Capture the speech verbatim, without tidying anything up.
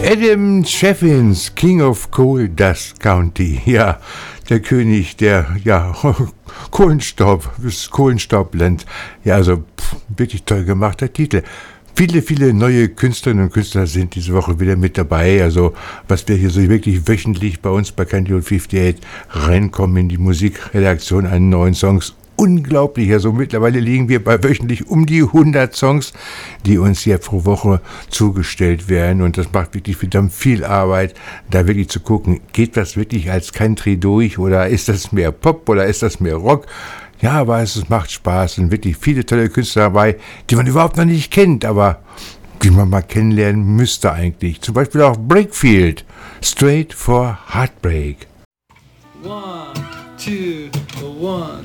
Adam Chaffins, King of Coal Dust County, ja, der König der, ja, Kohlenstaub, das Kohlenstaubland. Ja, also pff, wirklich toll gemachter Titel. Viele, viele neue Künstlerinnen und Künstler sind diese Woche wieder mit dabei. Also was wir hier so wirklich wöchentlich bei uns bei Candy fünfundachtzig reinkommen in die Musikredaktion an neuen Songs. Unglaublich. Also mittlerweile liegen wir bei wöchentlich um die hundert Songs, die uns hier pro Woche zugestellt werden. Und das macht wirklich verdammt viel Arbeit, da wirklich zu gucken, geht das wirklich als Country durch oder ist das mehr Pop oder ist das mehr Rock? Ja, aber es macht Spaß. Es sind wirklich viele tolle Künstler dabei, die man überhaupt noch nicht kennt, aber die man mal kennenlernen müsste eigentlich. Zum Beispiel auch Breakfield, Straight for Heartbreak. One, two, one.